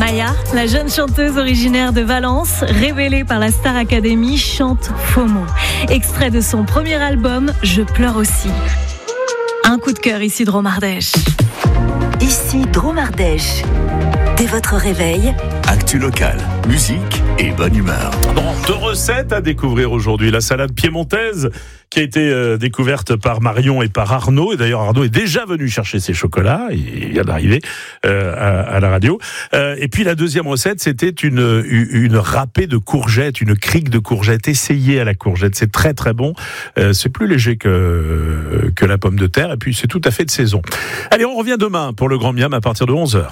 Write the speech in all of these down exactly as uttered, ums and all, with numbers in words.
Maya, la jeune chanteuse originaire de Valence, révélée par la Star Academy, chante FOMO. Extrait de son premier album, Je pleure aussi. Un coup de cœur ici Drôme Ardèche. Ici Drôme Ardèche. Dès votre réveil, actu locale, musique et bonne humeur. Bon, deux recettes à découvrir aujourd'hui. La salade piémontaise qui a été euh, découverte par Marion et par Arnaud. Et d'ailleurs, Arnaud est déjà venu chercher ses chocolats. Il vient d'arriver euh, à, à la radio. Euh, et puis la deuxième recette, c'était une, une râpée de courgettes, une crique de courgettes essayée à la courgette. C'est très très bon. Euh, c'est plus léger que, que la pomme de terre. Et puis c'est tout à fait de saison. Allez, on revient demain pour le Grand Miam à partir de onze heures.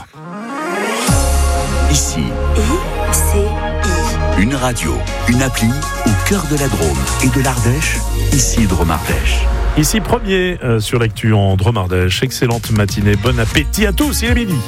Ici, I C I. une radio, une appli au cœur de la Drôme et de l'Ardèche. Ici Drôme Ardèche. Ici premier euh, sur l'actu en Drôme Ardèche. Excellente matinée, bon appétit à tous, il est midi.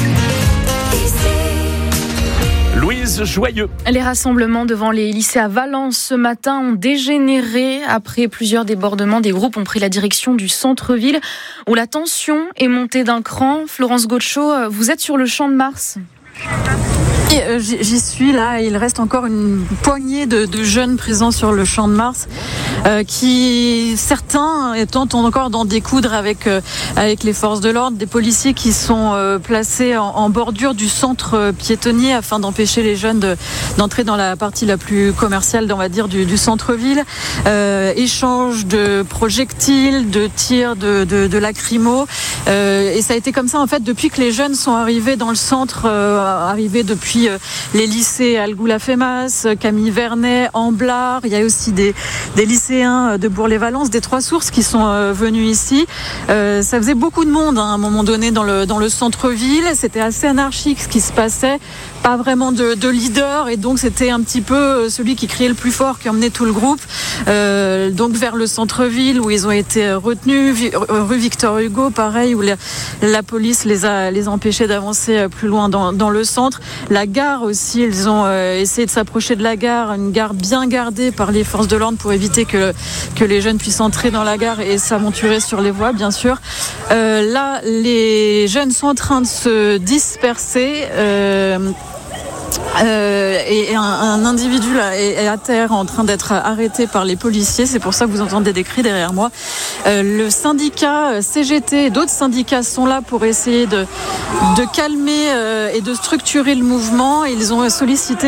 Louise Joyeux. Les rassemblements devant les lycées à Valence ce matin ont dégénéré. Après plusieurs débordements, des groupes ont pris la direction du centre-ville où la tension est montée d'un cran. Florence Gaucho, vous êtes sur le Champ de Mars. Et euh, j'y suis là, il reste encore une poignée de, de jeunes présents sur le Champ de Mars euh, qui, certains tentent encore d'en découdre avec, euh, avec les forces de l'ordre, des policiers qui sont euh, placés en, en bordure du centre piétonnier afin d'empêcher les jeunes de, d'entrer dans la partie la plus commerciale, on va dire, du, du centre-ville. Euh, échange de projectiles, de tirs de, de, de lacrymo euh, et ça a été comme ça en fait depuis que les jeunes sont arrivés dans le centre, euh, arrivés depuis les lycées Algoula-Fémas, Camille Vernet, Amblard. Il y a aussi des, des lycéens de Bourg-les-Valences, des Trois Sources qui sont euh, venus ici. Euh, ça faisait beaucoup de monde hein, à un moment donné dans le, dans le centre-ville. C'était assez anarchique ce qui se passait. Pas vraiment de, de leader et donc c'était un petit peu celui qui criait le plus fort qui emmenait tout le groupe. Euh, donc vers le centre-ville où ils ont été retenus, rue Victor Hugo, pareil, où la, la police les a, les a empêchés d'avancer plus loin dans, dans le centre. La gare aussi, ils ont euh, essayé de s'approcher de la gare, une gare bien gardée par les forces de l'ordre pour éviter que, que les jeunes puissent entrer dans la gare et s'aventurer sur les voies, bien sûr. Euh, là, les jeunes sont en train de se disperser. Euh, Euh, et un, un individu là est, est à terre en train d'être arrêté par les policiers. C'est pour ça que vous entendez des cris derrière moi. Euh, le syndicat C G T et d'autres syndicats sont là pour essayer de, de calmer euh, et de structurer le mouvement. Ils ont sollicité